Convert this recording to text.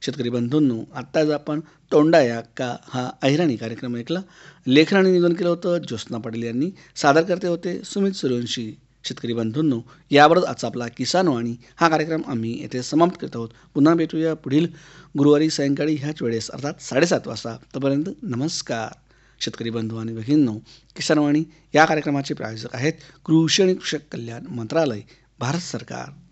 शेतकरी बंधूंनो, आत्ताच आपण तोंडा या का हा अहिराणी कार्यक्रम ऐकला. लेखन आणि निवेदन केलं होतं ज्योत्स्ना पाटील यांनी. सादरकर्ते होते सुमित सूर्यवंशी. शेतकरी बंधूंनो, यावरच आजचा आपला किसान वाणी हा कार्यक्रम आम्ही येथे समाप्त करत आहोत. पुन्हा भेटूया पुढील गुरुवारी सायंकाळी ह्याच वेळेस अर्थात 7:30 वाजता. तोपर्यंत नमस्कार. शेतकरी बंधू आणि भगिनींनो, किसान वाणी या कार्यक्रमाचे प्रायोजक आहेत कृषी आणि कृषक कल्याण मंत्रालय, भारत सरकार.